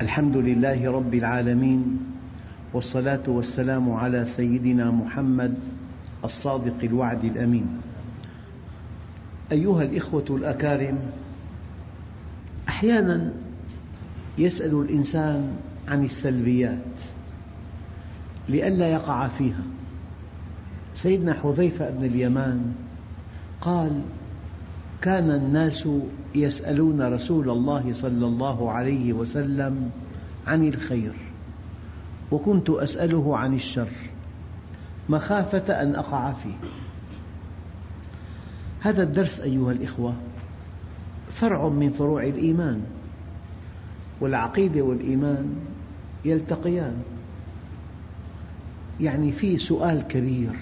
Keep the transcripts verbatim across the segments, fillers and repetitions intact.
الحمد لله رب العالمين، والصلاة والسلام على سيدنا محمد الصادق الوعد الأمين. أيها الإخوة الأكارم، أحيانا يسأل الإنسان عن السلبيات لئلا يقع فيها. سيدنا حذيفة بن اليمان قال: كان الناس يسألون رسول الله صلى الله عليه وسلم عن الخير، وكنت أسأله عن الشر مخافة أن أقع فيه. هذا الدرس أيها الإخوة فرع من فروع الإيمان، والعقيدة والإيمان يلتقيان. يعني في سؤال كبير: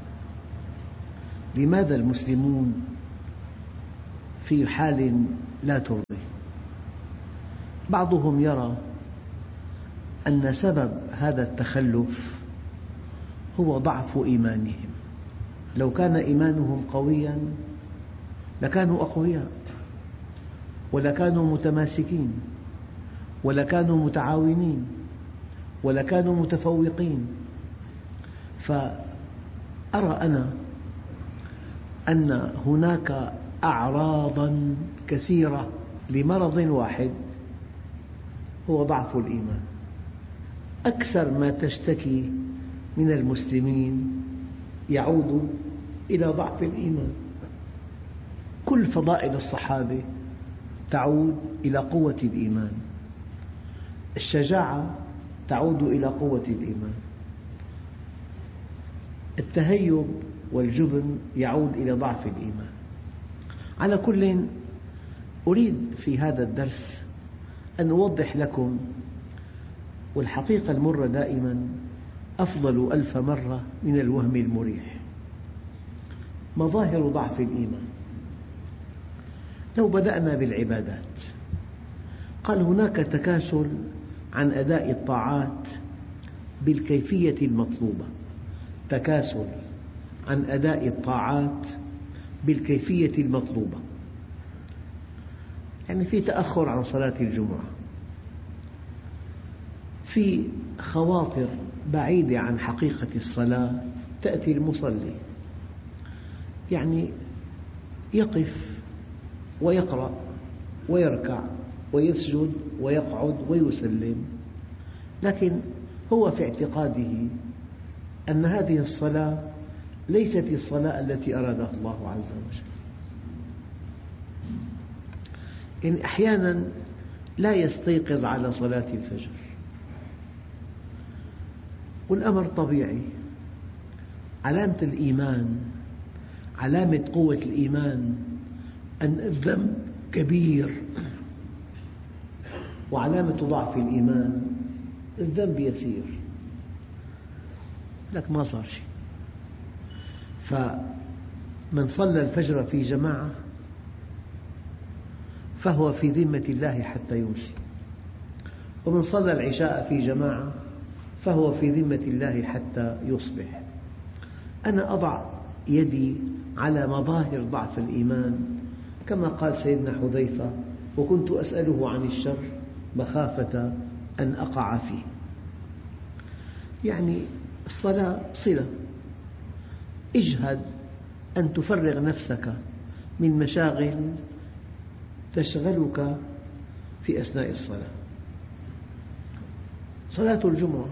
لماذا المسلمون في حال لا ترضي؟ بعضهم يرى أن سبب هذا التخلف هو ضعف إيمانهم. لو كان إيمانهم قوياً لكانوا أقوياء، ولكانوا متماسكين، ولكانوا متعاونين، ولكانوا متفوقين. فأرى أنا أن هناك أعراضاً كثيرة لمرض واحد هو ضعف الإيمان. أكثر ما تشتكي من المسلمين يعود إلى ضعف الإيمان. كل فضائل الصحابة تعود إلى قوة الإيمان. الشجاعة تعود إلى قوة الإيمان. التهيب والجبن يعود إلى ضعف الإيمان. على كل، أريد في هذا الدرس أن أوضح لكم، والحقيقة المرة دائما أفضل ألف مرة من الوهم المريح، مظاهر ضعف الإيمان. لو بدأنا بالعبادات، قال: هناك تكاسل عن أداء الطاعات بالكيفية المطلوبة. تكاسل عن أداء الطاعات بالكيفية المطلوبة، يعني في تأخر عن صلاة الجمعة، في خواطر بعيدة عن حقيقة الصلاة تأتي المصلي، يعني يقف ويقرأ ويركع ويسجد ويقعد ويسلم، لكن هو في اعتقاده أن هذه الصلاة ليست الصلاة التي أرادها الله عز وجل. يعني أحيانا لا يستيقظ على صلاة الفجر، والأمر طبيعي. علامة الإيمان، علامة قوة الإيمان أن الذنب كبير، وعلامة ضعف الإيمان الذنب يسير، لك ما صار شيء. فمن صلى الفجر في جماعة فهو في ذمة الله حتى يمسي، ومن صلى العشاء في جماعة فهو في ذمة الله حتى يصبح. أنا أضع يدي على مظاهر ضعف الإيمان كما قال سيدنا حذيفة: وكنت أسأله عن الشر مخافة أن أقع فيه. يعني الصلاة صلة، اجهد أن تفرغ نفسك من مشاغل تشغلك في أثناء الصلاة. صلاة الجمعة،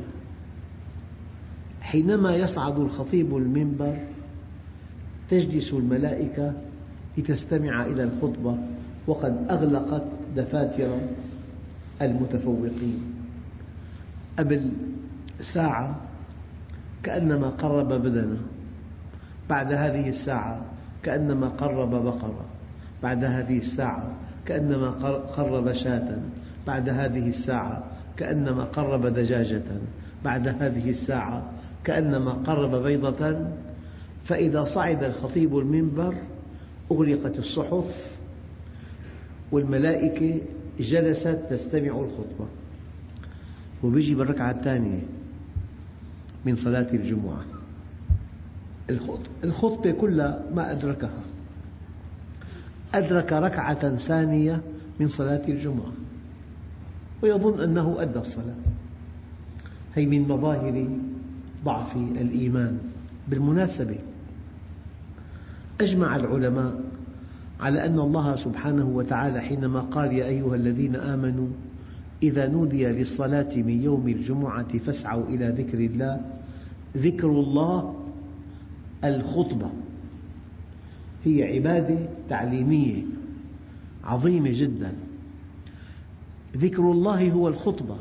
حينما يصعد الخطيب المنبر تجلس الملائكة لتستمع إلى الخطبة، وقد أغلقت دفاتر المتفوقين. قبل ساعة كأنما قرب بدنة، بعد هذه الساعة كأنما قرب بقرة، بعد هذه الساعة كأنما قرب شاة، بعد هذه الساعة كأنما قرب دجاجة، بعد هذه الساعة كأنما قرب بيضة. فإذا صعد الخطيب المنبر أغلقت الصحف، والملائكة جلست تستمع الخطبة. وبيجي بالركعة الثانية من صلاة الجمعة الخطبة كلها ما أدركها، أدرك ركعة ثانية من صلاة الجمعة. ويظن أنه أدى الصلاة. هي من مظاهر ضعف الإيمان. بالمناسبة، أجمع العلماء على أن الله سبحانه وتعالى حينما قال يا أيها الذين آمنوا إذا نودي للصلاة من يوم الجمعة فاسعوا إلى ذكر الله، ذكر الله الخطبة هي عبادة تعليمية عظيمة جدا. ذكر الله هو الخطبة.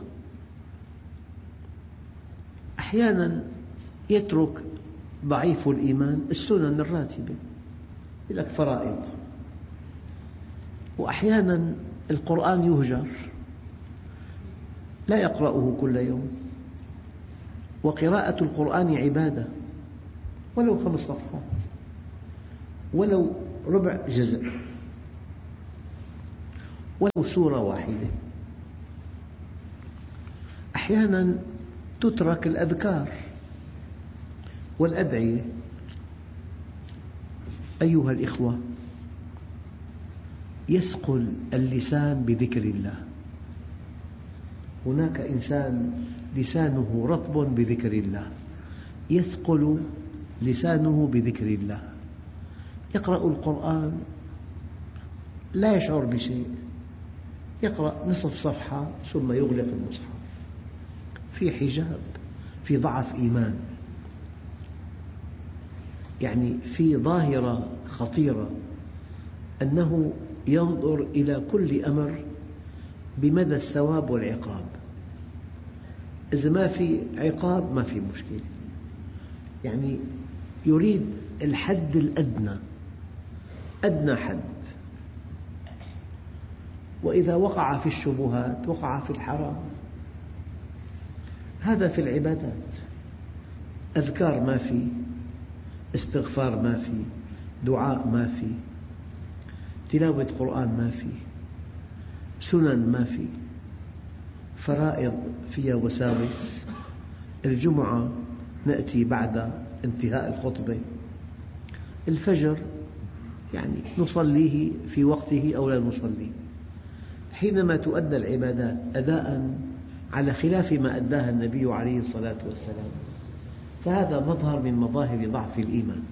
أحيانا يترك ضعيف الإيمان السنن الراتبة، يقول لك فرائض، وأحيانا القرآن يهجر لا يقرأه كل يوم، وقراءة القرآن عبادة، ولو خمس صفحات، ولو ربع جزء، ولو سورة واحدة. أحيانا تترك الأذكار والأدعية. أيها الإخوة، يثقل اللسان بذكر الله. هناك إنسان لسانه رطب بذكر الله، يثقل لسانه بذكر الله، يقرأ القرآن لا يشعر بشيء، يقرأ نصف صفحة ثم يغلق المصحف. في حجاب، في ضعف إيمان، يعني في ظاهرة خطيرة أنه ينظر إلى كل أمر بمدى الثواب والعقاب. إذا ما في عقاب ما في مشكلة، يعني يريد الحد الأدنى، أدنى حد. وإذا وقع في الشبهات وقع في الحرام. هذا في العبادات، أذكار ما في، استغفار ما في، دعاء ما في، تلاوة قرآن ما في، سنن ما في، فرائض فيها وساوس. الجمعة نأتي بعد انتهاء الخطبة، الفجر يعني نصليه في وقته أو لا نصليه. حينما تؤدى العبادات أداء على خلاف ما أداها النبي عليه الصلاة والسلام، فهذا مظهر من مظاهر ضعف الإيمان.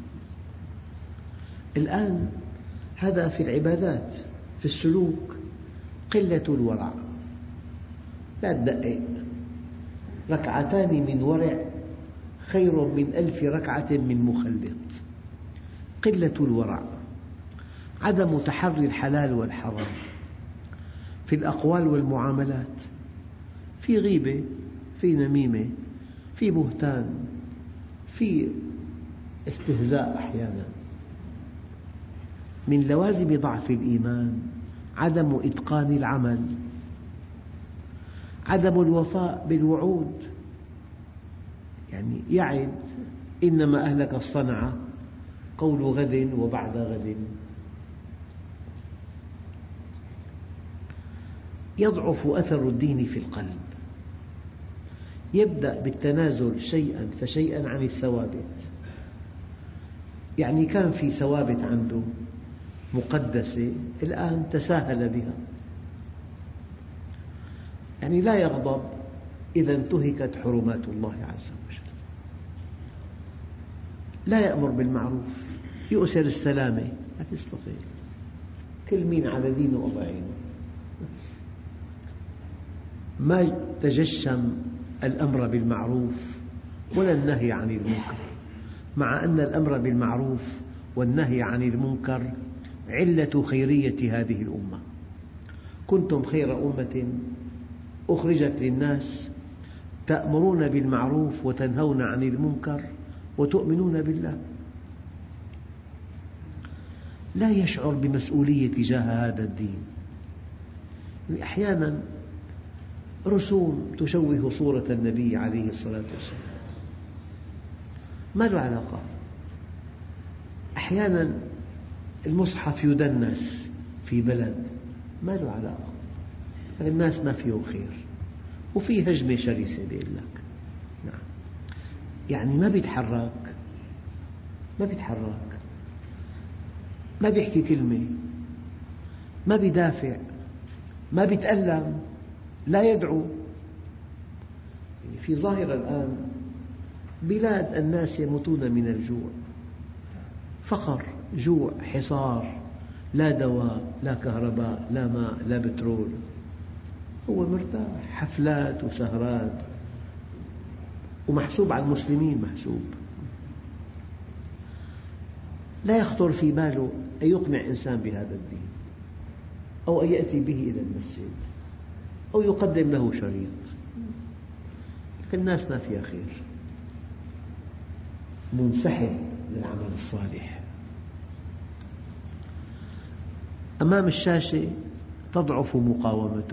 الآن هذا في العبادات. في السلوك قلة الورع، لا تدقق، ركعتان من ورع خير من ألف ركعة من مخلط. قلة الورع، عدم تحري الحلال والحرام في الأقوال والمعاملات، في غيبة، في نميمة، في بهتان، في استهزاء. أحيانا من لوازم ضعف الإيمان عدم إتقان العمل، عدم الوفاء بالوعود، يعني يعد إنما أهلك الصنعة قول غد وبعد غد. يضعف أثر الدين في القلب، يبدأ بالتنازل شيئا فشيئا عن الثوابت. يعني كان في ثوابت عنده مقدسة، الآن تساهل بها. يعني لا يغضب إذا انتهكت حرمات الله عز وجل، لا يأمر بالمعروف، يؤثر السلامة، ما تستطيع، كل مين على دينه وضع عينه. ما تجشم الأمر بالمعروف ولا النهي عن المنكر، مع أن الأمر بالمعروف والنهي عن المنكر علة خيرية هذه الأمة. كنتم خير أمة أخرجت للناس تأمرون بالمعروف وتنهون عن المنكر وتؤمنون بالله. لا يشعر بمسؤولية تجاه هذا الدين. أحيانا رسوم تشوه صورة النبي عليه الصلاة والسلام، ما له علاقة. أحيانا المصحف يدنس في بلد، ما له علاقة، الناس ما فيه خير، وفي هجمة شرسة بيقول لك. نعم، يعني ما بيتحرك، ما بيتحرك، ما بيحكي كلمة، ما بيدافع، ما بيتألم. لا يدعو. في ظاهرة الآن بلاد الناس يموتون من الجوع، فقر، جوع، حصار، لا دواء، لا كهرباء، لا ماء، لا بترول، هو مرتاح، حفلات وسهرات، ومحسوب على المسلمين محسوب. لا يخطر في باله أن يقنع إنسان بهذا الدين، أو أن يأتي به إلى المسجد، أو يقدم له شريط. الناس ما فيها خير، منسحب للعمل الصالح. أمام الشاشة تضعف مقاومته،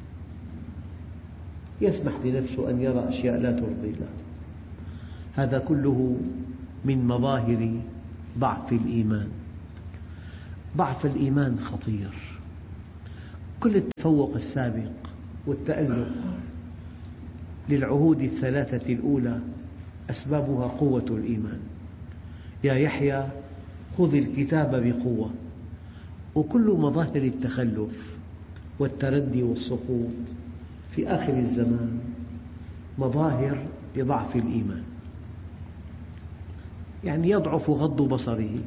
يسمح لنفسه أن يرى أشياء لا ترضي له. هذا كله من مظاهر ضعف الإيمان. ضعف الإيمان خطير. كل التفوق السابق والتألق للعهود الثلاثة الأولى أسبابها قوة الإيمان. يا يحيى خذ الكتاب بقوة. وكل مظاهر التخلف والتردي والسقوط في آخر الزمان مظاهر لضعف الإيمان. يعني يضعف غض بصره،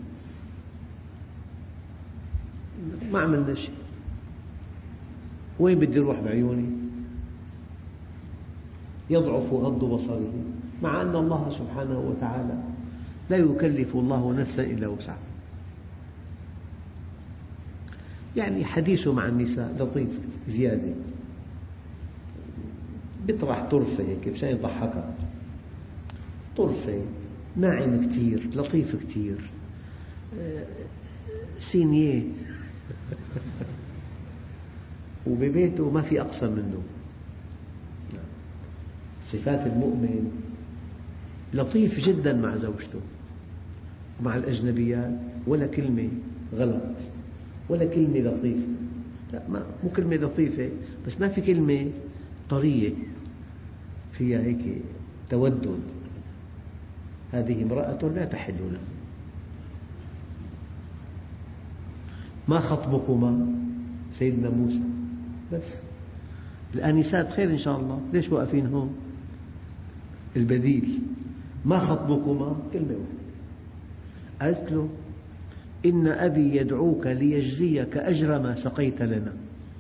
ما عملنا شيء، وين بدي أروح بعيوني؟ يضعف غض بصره، مع أن الله سبحانه وتعالى لا يكلف الله نفسا إلا وسعها. يعني حديثه مع النساء لطيف زيادة، بيطرح طرفة هيك مشان يضحكها، طرفة ناعم كتير، لطيف كتير، سينيه وببيته ما في أقصى منه. صفات المؤمن لطيف جدا مع زوجته، ومع الأجنبيات ولا كلمة غلط، ولا كلمة لطيفة، لا مو كلمة لطيفة بس ما في كلمة طرية فيها هيك تودد. هذه امرأة لا تحل له. ما خطبكما؟ سيدنا موسى بس. الآنسات خير إن شاء الله، ليش واقفين هون؟ البديل ما خطبكما كلمة واحدة. قالت له إن أبي يدعوك ليجزيك أجر ما سقيت لنا.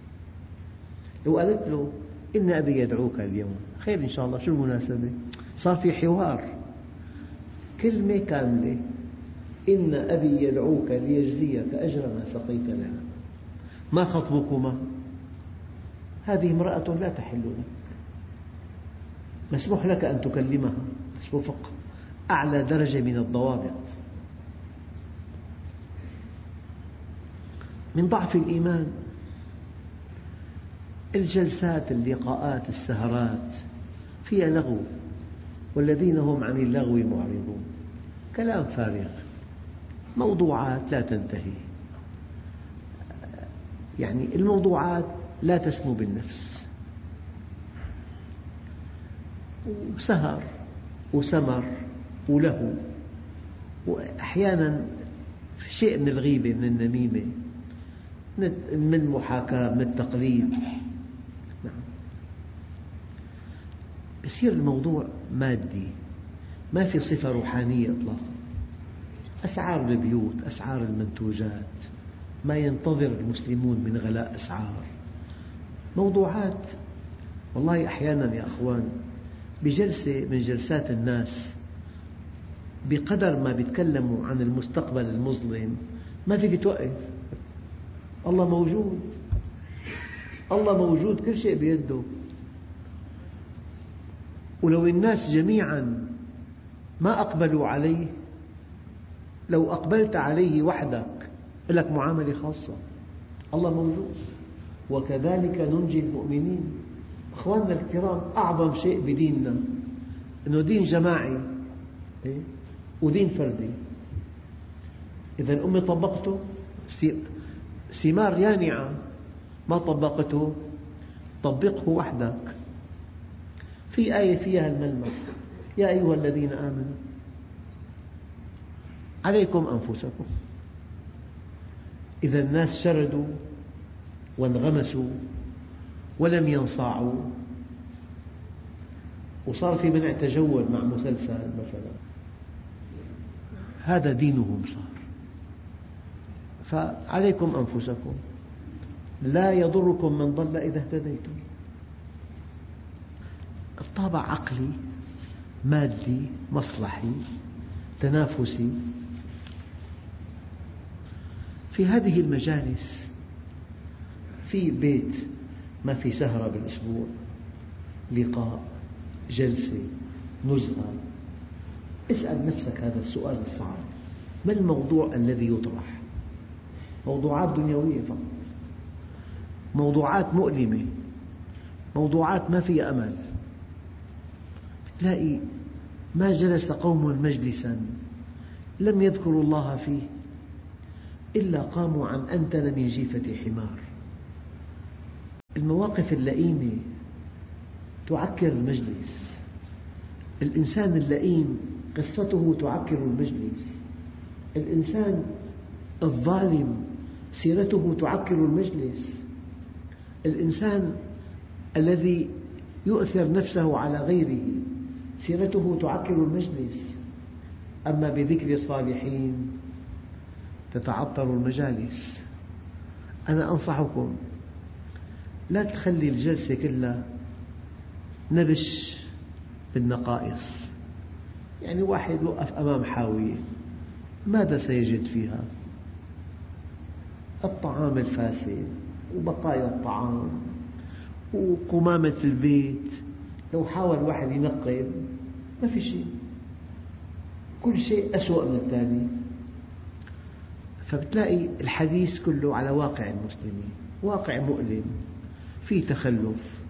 وقالت له إن أبي يدعوك اليوم، خير إن شاء الله، شو المناسبة؟ صار في حوار، كلمة كاملة، إن أبي يدعوك ليجزيك أجر ما سقيت لنا. ما خطبكما؟ هذه امرأة لا تحل لك، مسموح لك أن تكلمها بس وفق أعلى درجة من الضوابط. من ضعف الإيمان الجلسات، اللقاءات، السهرات فيها لغو، والذين هم عن اللغو معرضون، كلام فارغ، موضوعات لا تنتهي. يعني الموضوعات لا تسمو بالنفس، وسهر وسمر ولهو، وأحيانا شيء من الغيبة، من النميمة، من المحاكاة، من التقليد. نعم. يصير الموضوع مادي، ما في صفة روحانية إطلاقا. أسعار البيوت، أسعار المنتوجات، ما ينتظر المسلمون من غلاء أسعار، موضوعات. والله أحيانا يا أخوان بجلسة من جلسات الناس بقدر ما بيتكلموا عن المستقبل المظلم ما فيك توقف. الله موجود، الله موجود، كل شيء بيده. ولو الناس جميعا ما أقبلوا عليه، لو أقبلت عليه وحدك لك معاملة خاصة. الله موجود، وكذلك ننجي المؤمنين. أخواننا الكرام، أعظم شيء بديننا أنه دين جماعي ودين فردي. إذا أمي طبقته ثمار يانعة، ما طبقته طبقه وحدك. في آية فيها الملمح: يا أيها الذين آمنوا عليكم أنفسكم. إذا الناس شردوا وانغمسوا ولم ينصاعوا وصار في منع تجول مع مسلسل مثلا، هذا دينهم صار. فعليكم أنفسكم، لا يضركم من ضل إذا اهتديتم. الطابع عقلي مادي مصلحي تنافسي. في هذه المجالس في بيت ما في سهرة بالأسبوع، لقاء، جلسة، نزهة. اسأل نفسك هذا السؤال الصعب: ما الموضوع الذي يطرح؟ موضوعات دنيوية فقط، موضوعات مؤلمة، موضوعات ما فيها أمل. تلاقي ما جلس قوم مجلسا لم يذكروا الله فيه إلا قاموا عن أنتن من جيفة حمار. المواقف اللئيمة تعكر المجلس. الإنسان اللئيم قصته تعكر المجلس. الإنسان الظالم سيرته تعكر المجلس. الإنسان الذي يؤثر نفسه على غيره سيرته تعكر المجلس. أما بذكر الصالحين تتعطر المجالس. أنا أنصحكم لا تخلي الجلسة كلها نبش بالنقائص. يعني واحد وقف أمام حاوية، ماذا سيجد فيها؟ الطعام الفاسد وبقايا الطعام وقمامة البيت. لو حاول واحد ينقب ما في شيء، كل شيء أسوأ من الثاني. فبتلاقي الحديث كله على واقع المسلمين، واقع مؤلم، فيه تخلف.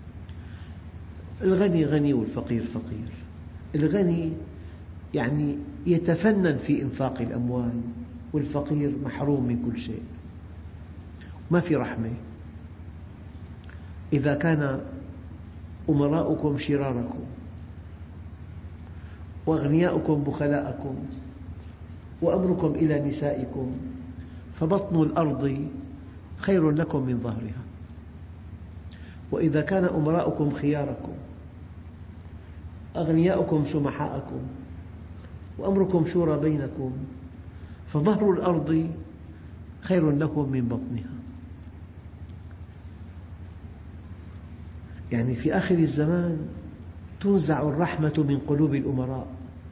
الغني غني والفقير فقير. الغني يعني يتفنن في إنفاق الأموال، والفقير محروم من كل شيء، ما في رحمة. إذا كان أمراؤكم شراركم وأغنياؤكم بخلاءكم وأمركم إلى نسائكم فبطن الأرض خير لكم من ظهرها. وإذا كان أمراؤكم خياركم أغنياؤكم سمحاءكم وأمركم شورى بينكم فظهر الأرض خير لكم من بطنها. يعني في آخر الزمان تنزع الرحمة من قلوب الأمراء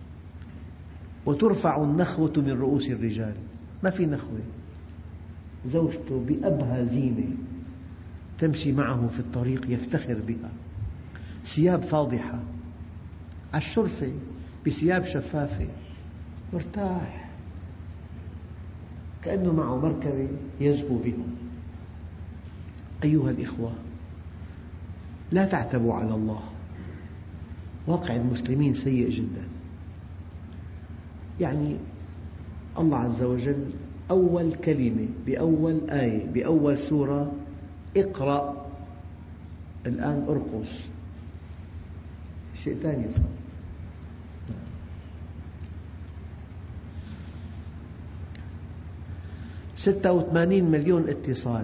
وترفع النخوة من رؤوس الرجال. ما في نخوة. زوجته بأبهى زينة تمشي معه في الطريق يفتخر بها، ثياب فاضحة، على الشرفة بثياب شفافة، مرتاح كأنه معه مركبة يزهو بها. أيها الإخوة، لا تعتبوا على الله. واقع المسلمين سيء جدا. يعني الله عز وجل أول كلمة بأول آية بأول سورة اقرأ، الآن ارقص، شيء ثاني صار. ستة وثمانين مليون اتصال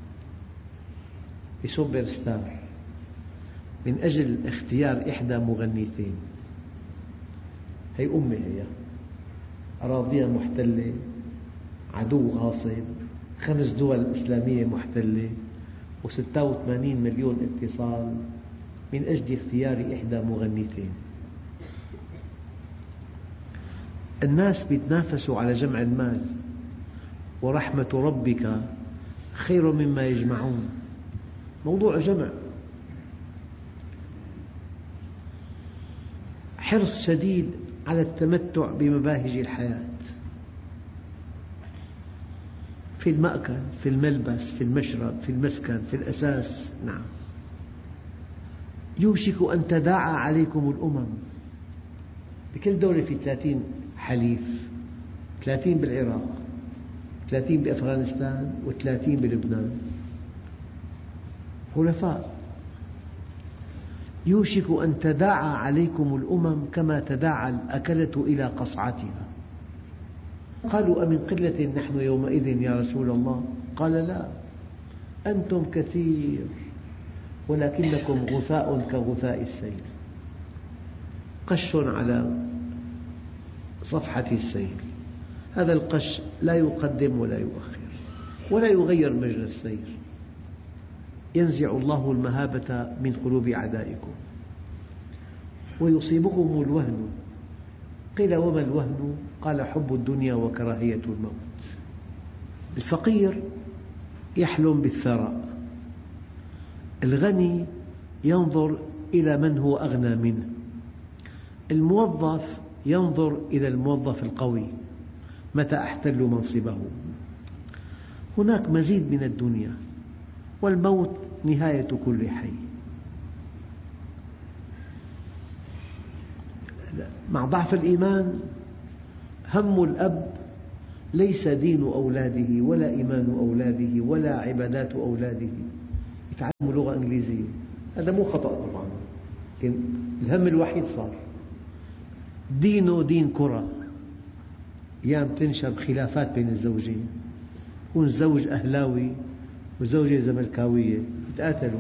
بسوبر ستار من أجل اختيار إحدى مغنيتين. هي أمي، هي أراضيها محتلة، عدو غاصب، خمس دول إسلامية محتلة، وستة وثمانين مليون اتصال من أجل اختيار إحدى مغنيتين. الناس يتنافسوا على جمع المال، ورحمة ربك خير مما يجمعون. موضوع جمع، حرص شديد على التمتع بمباهج الحياة، في المأكل، في الملبس، في المشرب، في المسكن، في الأساس. نعم، يوشك أن تداعى عليكم الأمم. بكل دولة في ثلاثين حليف، ثلاثين بالعراق، ثلاثين بأفغانستان، وثلاثين بلبنان، حلفاء. يوشك أن تداعى عليكم الأمم كما تداعى الأكلة إلى قصعتها. قالوا أمن قلة نحن يومئذ يا رسول الله؟ قال لا، أنتم كثير ولكنكم غثاء كغثاء السيل، قش على صفحة السيل. هذا القش لا يقدم ولا يؤخر ولا يغير مجرى السير. ينزع الله المهابة من قلوب أعدائكم ويصيبكم الوهن. قيل وما الوهن؟ قال حب الدنيا وكراهية الموت. الفقير يحلم بالثراء، الغني ينظر إلى من هو أغنى منه، الموظف ينظر إلى الموظف القوي متى أحتل منصبه. هناك مزيد من الدنيا، والموت نهاية كل حي. مع ضعف الإيمان هم الأب ليس دين أولاده ولا إيمان أولاده ولا عبادات أولاده. يتعلموا لغة إنجليزية، هذا مو خطأ طبعا، لكن الهم الوحيد صار دينه دين كرة. أيام تنشب خلافات بين الزوجين، يكون الزوج أهلاوي وزوجة زملكاوية يتقاتلوا.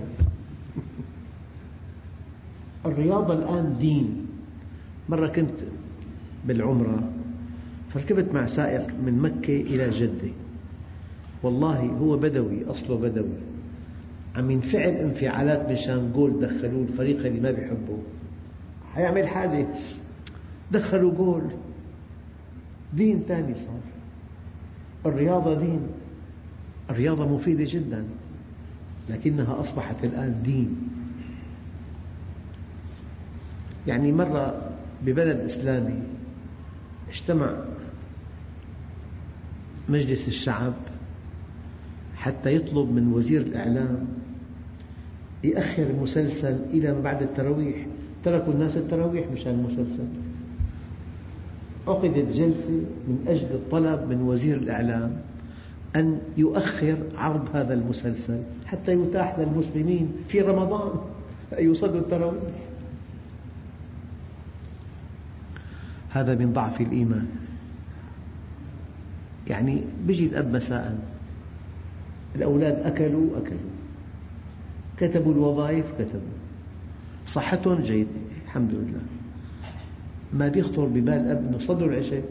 الرياضة الآن دين. مرة كنت بالعمرة فركبت مع سائق من مكة إلى جدة، والله هو بدوي، أصله بدوي، عم ينفعل انفعالات مشان جول دخلوه الفريق اللي ما بيحبه، حيعمل حادث، دخلوا جول. دين ثاني صار. الرياضة دين، الرياضة مفيدة جدا، لكنها أصبحت الآن دين. يعني مرة ببلد إسلامي اجتمع مجلس الشعب حتى يطلب من وزير الإعلام يأخر المسلسل إلى ما بعد التراويح. تركوا الناس التراويح مشان المسلسل. عقدت جلسة من أجل الطلب من وزير الإعلام أن يؤخر عرض هذا المسلسل حتى يتاح للمسلمين في رمضان أن يصلوا التراويح. هذا من ضعف الإيمان. يعني بيجي الأب مساء، الأولاد أكلوا أكلوا، كتبوا الوظائف كتبوا، صحتهم جيدة الحمد لله، ما بيخطر ببال الأب أنه صلوا العشاء،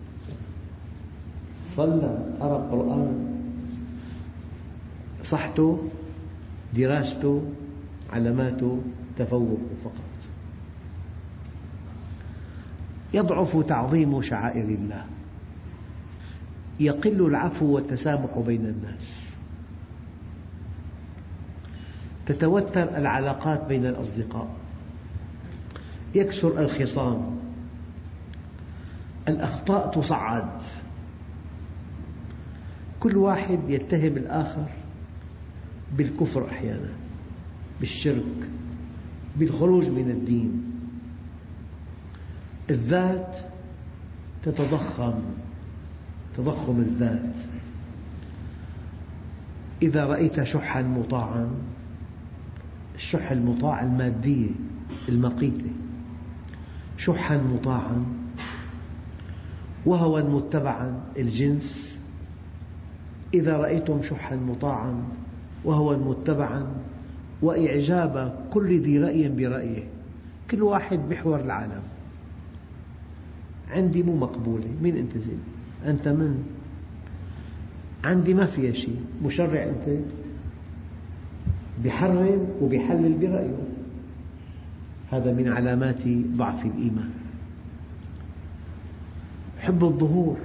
صلى، قرأ قرآن، صحته، دراسته، علاماته، تفوق فقط. يضعف تعظيم شعائر الله، يقل العفو والتسامح بين الناس، تتوتر العلاقات بين الأصدقاء، يكثر الخصام، الأخطاء تصعد، كل واحد يتهم الآخر بالكفر أحيانا، بالشرك، بالخروج من الدين. الذات تتضخم، تضخم الذات. إذا رأيت شحا مطاعا، الشح المطاع المادية المقيتة، شحا مطاعا، وهوى متبعا الجنس. إذا رأيتم شحا مطاعا وهوى متبعا وإعجاب كل ذي رأي برأيه، كل واحد محور العالم، عندي مو مقبولة، مين أنت زين؟ أنت من؟ عندي ما فيها شيء، مشرع أنت؟ بيحرم وبيحلل برأيه. هذا من علامات ضعف الإيمان. حب الظهور،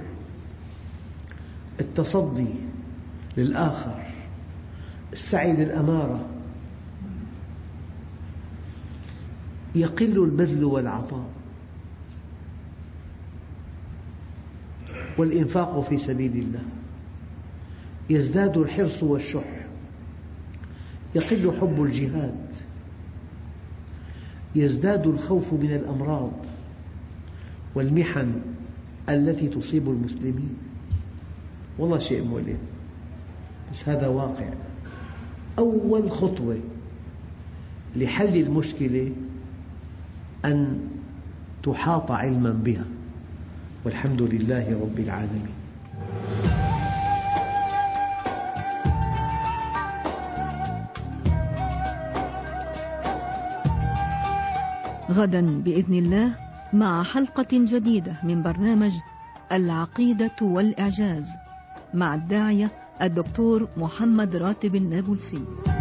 التصدي للآخر، السعي للأمارة، يقل البذل والعطاء والإنفاق في سبيل الله، يزداد الحرص والشح، يقل حب الجهاد، يزداد الخوف من الأمراض والمحن التي تصيب المسلمين. والله شيء مؤلم، بس هذا واقع. أول خطوة لحل المشكلة أن تحاط علما بها، والحمد لله رب العالمين. غدا بإذن الله مع حلقة جديدة من برنامج العقيدة والإعجاز مع الداعية الدكتور محمد راتب النابلسي.